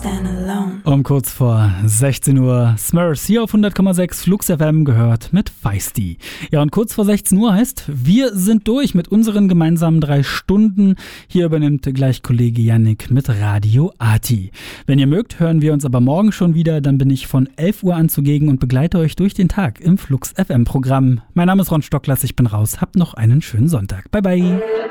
stand alone. Um kurz vor 16 Uhr Smurfs hier auf 100,6 Flux FM gehört mit Feisty. Ja, und kurz vor 16 Uhr heißt, wir sind durch mit unseren gemeinsamen 3 Stunden. Hier übernimmt gleich Kollege Yannick mit Radio Arti. Wenn ihr mögt, hören wir uns aber morgen schon wieder. Dann bin ich von 11 Uhr an zugegen und begleite euch durch den Tag im Flux FM Programm. Mein Name ist Ron Stocklers, ich bin raus. Habt noch einen schönen Sonntag. Bye bye.